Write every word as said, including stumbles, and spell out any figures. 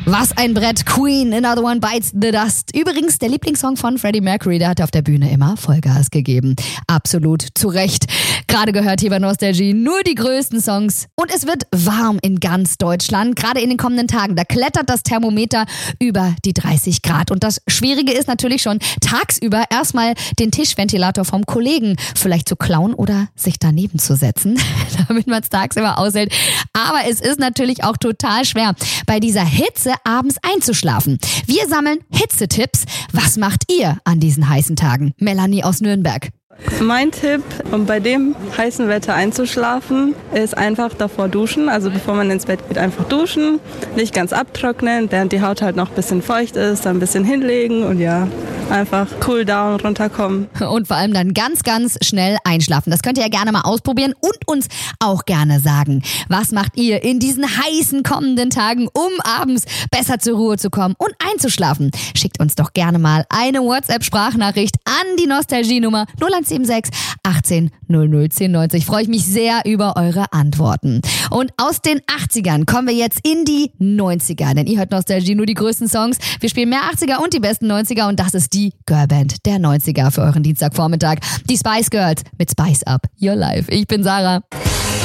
Was ein Brett, Queen, Another One Bites the Dust. Übrigens, der Lieblingssong von Freddie Mercury, der hat auf der Bühne immer Vollgas gegeben. Absolut zu Recht. Gerade gehört hier bei Nostalgie nur die größten Songs. Und es wird warm in ganz Deutschland, gerade in den kommenden Tagen. Da klettert das Thermometer über die dreißig Grad. Und das Schwierige ist natürlich schon, tagsüber erstmal den Tischventilator vom Kollegen vielleicht zu klauen oder sich daneben zu setzen, damit man es tagsüber aushält. Aber es ist natürlich auch total schwer, bei dieser Hitze abends einzuschlafen. Wir sammeln Hitzetipps. Was macht ihr an diesen heißen Tagen? Melanie aus Nürnberg. Mein Tipp, um bei dem heißen Wetter einzuschlafen, ist einfach davor duschen. Also bevor man ins Bett geht, einfach duschen, nicht ganz abtrocknen, während die Haut halt noch ein bisschen feucht ist, dann ein bisschen hinlegen und ja, einfach cool down, runterkommen. Und vor allem dann ganz, ganz schnell einschlafen. Das könnt ihr ja gerne mal ausprobieren und uns auch gerne sagen. Was macht ihr in diesen heißen kommenden Tagen, um abends besser zur Ruhe zu kommen und einzuschlafen? Schickt uns doch gerne mal eine WhatsApp-Sprachnachricht an die Nostalgie-Nummer null eins sieben sechs achtzehn null null zehn neunzig. Freue ich mich sehr über eure Antworten. Und aus den achtzigern kommen wir jetzt in die neunziger, denn ihr hört Nostalgie, nur die größten Songs. Wir spielen mehr achtziger und die besten neunziger und das ist die Girlband der neunziger für euren Dienstagvormittag. Die Spice Girls mit Spice Up Your Life. Ich bin Sarah.